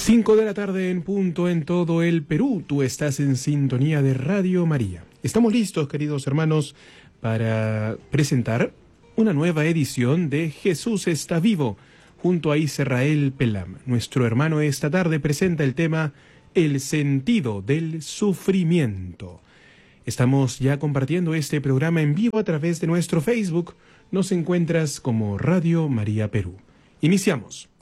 5 de la tarde en punto en todo el Perú. Tú estás en sintonía de Radio María. Estamos listos, queridos hermanos, para presentar una nueva edición de Jesús está vivo, junto a Israel Pelam. Nuestro hermano esta tarde presenta el tema El sentido del sufrimiento. Estamos ya compartiendo este programa en vivo a través de nuestro Facebook. Nos encuentras como Radio María Perú. Iniciamos.